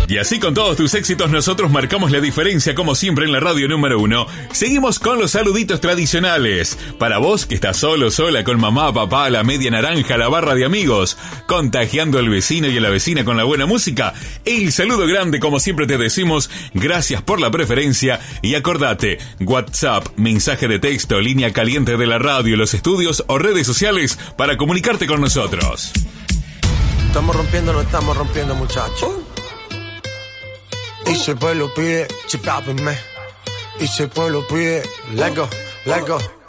Y así con todos tus éxitos nosotros marcamos la diferencia como siempre en la radio número 1. Seguimos con los saluditos tradicionales. Para vos que estás solo, sola, con mamá, papá, la media naranja, la barra de amigos, contagiando al vecino y a la vecina con la buena música, el saludo grande como siempre te decimos, gracias por la preferencia y acordate, WhatsApp, mensaje de texto, línea caliente de la radio, los estudios o redes sociales para comunicarte con nosotros. Estamos rompiendo, no estamos rompiendo, muchachos. Y si el pueblo pide, chipápenme. Y si el pueblo pide, let go, let go.